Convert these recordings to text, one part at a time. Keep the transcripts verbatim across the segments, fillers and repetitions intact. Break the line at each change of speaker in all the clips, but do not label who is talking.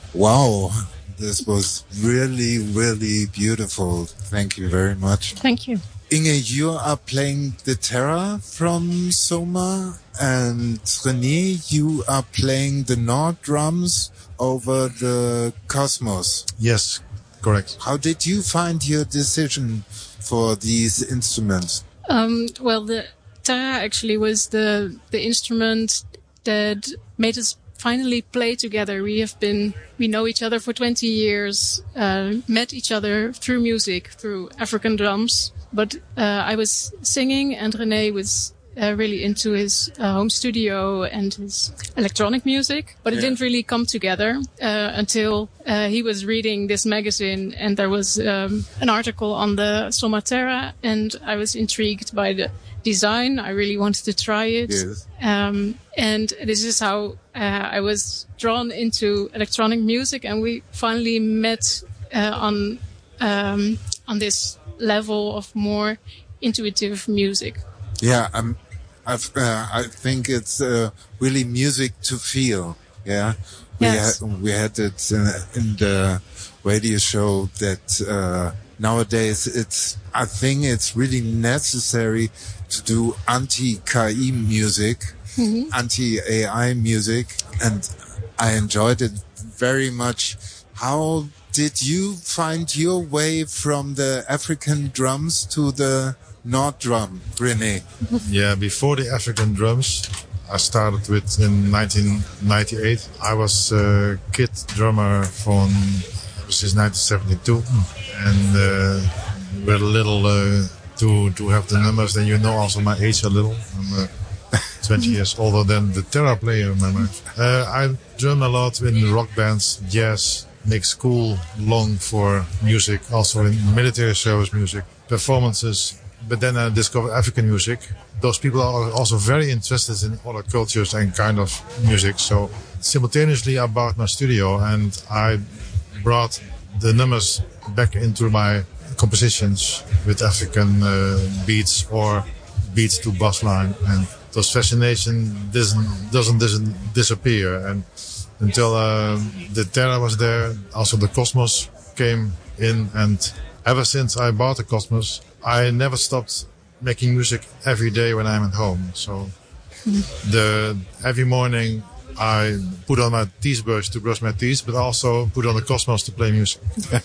Wow, this was really, really beautiful. Thank you very much.
Thank you.
Inge, you are playing the Terra from Soma, and René, you are playing the Nord drums over the Cosmos.
Yes, correct.
How did you find your decision for these instruments?
Um, well, the Terra actually was the the instrument that made us finally play together. We have been, we know each other for twenty years, uh, met each other through music, through African drums. But uh, I was singing and René was uh, really into his uh, home studio and his electronic music. But it
Yeah.
didn't really come together uh, until uh, he was reading this magazine and there was um, an article on the Soma Terra, and I was intrigued by the design. I really wanted to try it.
Yes.
Um, and this is how uh, I was drawn into electronic music, and we finally met uh, on um, on this level of more intuitive music.
Yeah, um, I've, uh, I think it's uh, really music to feel. Yeah, we
Yes.
had we had it uh, in the radio show that uh, nowadays it's. I think it's really necessary to do anti-K I music,
Mm-hmm.
anti-A I music, and I enjoyed it very much. How did you find your way from the African drums to the Nord drum, René?
Yeah, before the African drums, I started with in nineteen ninety-eight. I was a kid drummer from since nineteen seventy-two, and uh, we're a little uh, to to have the numbers. Then you know also my age a little. I'm uh, twenty years older than the Terra player. Remember, uh, I drum a lot in rock bands, jazz. Make school long for music, also in military service music, performances. But then I discovered African music. Those people are also very interested in other cultures and kind of music. So simultaneously I bought my studio and I brought the numbers back into my compositions with African uh, beats or beats to bass line. And those fascination doesn't, doesn't, doesn't disappear. And until uh, the Terra was there, also the Cosmos came in, and ever since I bought the Cosmos, I never stopped making music every day when I'm at home. So the every morning I put on my teeth brush to brush my teeth, but also put on the Cosmos to play music.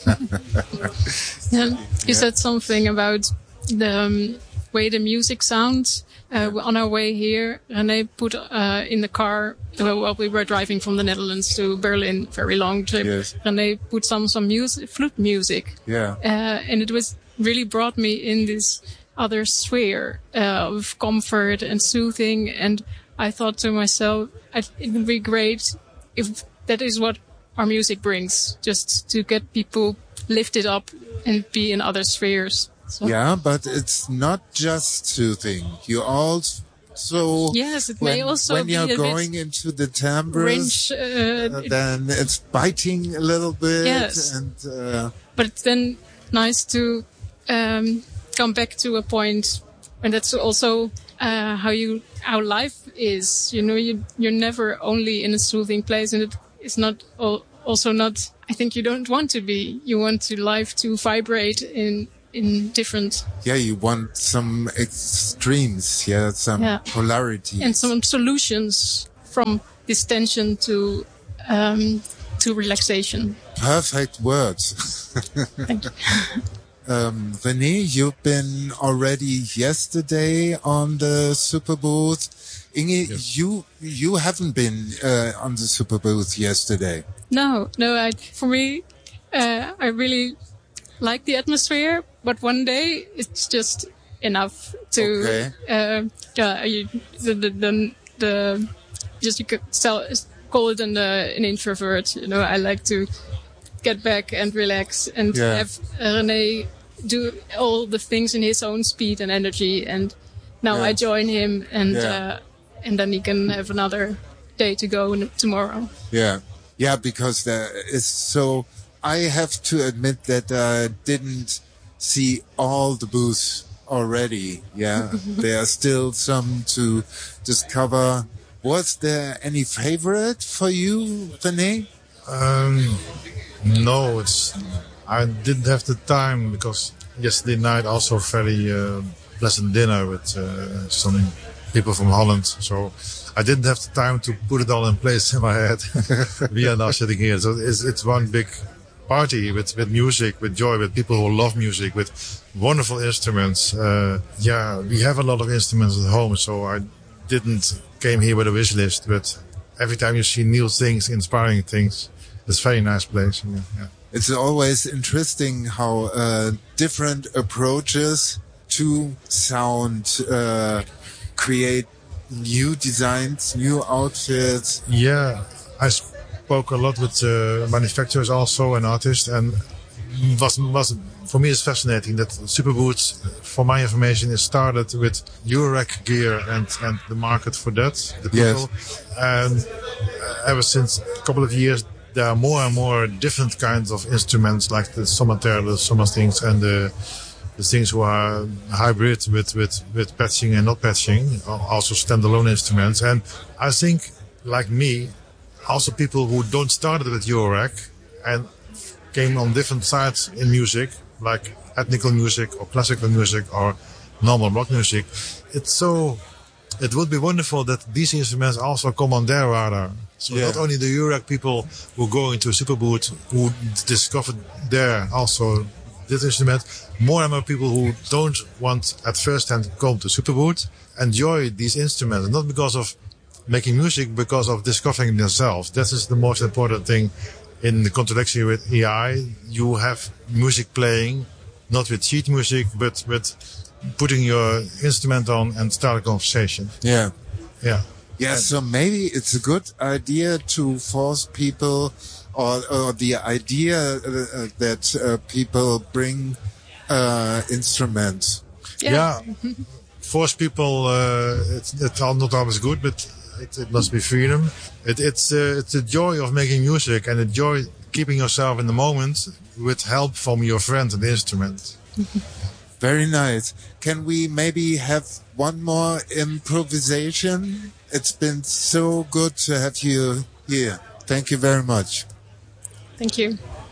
Yeah, you said something about the um, way the music sounds. Uh, on our way here, René put uh, in the car, well, while we were driving from the Netherlands to Berlin, very long trip,
Yes.
René put some, some music, flute music.
Yeah.
Uh, and it was really brought me in this other sphere uh, of comfort and soothing. And I thought to myself, I, it would be great if that is what our music brings, just to get people lifted up and be in other spheres. So,
Yeah, but it's not just soothing. You also
yes, it
when,
may also
when
be
you're
a
going
bit
into the timbres,
range, uh,
uh,
it-
then it's biting a little bit.
Yes.
And uh,
but it's then nice to um, come back to a point, and that's also uh, how you how life is. You know, you you're never only in a soothing place, and it is not al- also not. I think you don't want to be. You want to life to vibrate in in different
yeah, you want some extremes, yeah, some
Yeah.
polarity.
and some solutions from this tension to um, to relaxation.
Perfect words.
Thank you.
Um, René, you've been already yesterday on the Super Booth. Inge,
Yes.
you you haven't been uh, on the Super Booth yesterday.
No, no. I, for me, uh, I really like the atmosphere, but one day it's just enough to.
Okay.
Uh, yeah, you, the, the the the just you could sell, call it an uh, an introvert. You know, I like to get back and relax and
Yeah.
have René do all the things in his own speed and energy. And now
Yeah.
I join him, and
Yeah.
uh, and then he can have another day to go n- tomorrow.
Yeah, yeah, because there is so. I have to admit that I didn't see all the booths already. Yeah, there are still some to discover. Was there any favorite for you, René?
Um, no, it's I didn't have the time because yesterday night also very uh, pleasant dinner with uh, some people from Holland. So I didn't have the time to put it all in place in my head. We are now sitting here, so it's, it's one big party with, with music, with joy, with people who love music, with wonderful instruments. Uh, yeah, we have a lot of instruments at home, so I didn't came here with a wish list, but every time you see new things, inspiring things, it's a very nice place. Yeah, yeah.
It's always interesting how uh, different approaches to sound uh, create new designs, new outfits.
Yeah, I spoke a lot with uh, manufacturers also and artists, and was was for me it's fascinating that Superboots, for my information, is started with Eurorack gear and and the market for that, the people,
yes.
and uh, ever since a couple of years there are more and more different kinds of instruments like the Somater, the Soma things, and the the things who are hybrid with, with, with patching and not patching, also standalone instruments. And I think, like me, also people who don't start with Eurorack and came on different sides in music, like ethnical music or classical music or normal rock music. It's so, it would be wonderful that these instruments also come on their radar. So yeah. Not only the Eurorack people who go into Superboot, who discovered there also this instrument, more and more people who don't want at first hand come to Superboot enjoy these instruments, not because of making music, because of discovering themselves. That is the most important thing in the contradiction with A I. You have music playing, not with sheet music, but with putting your instrument on and start a conversation.
Yeah.
Yeah.
Yeah, so maybe it's a good idea to force people, or, or the idea uh, that uh, people bring uh, instruments.
Yeah, yeah. Force people, uh, it's, it's not always good, but it, it must be freedom. It, it's, uh, it's the joy of making music and the joy keeping yourself in the moment with help from your friend and the instrument.
Very nice. Can we maybe have one more improvisation? It's been so good to have you here. Thank you very much.
Thank you.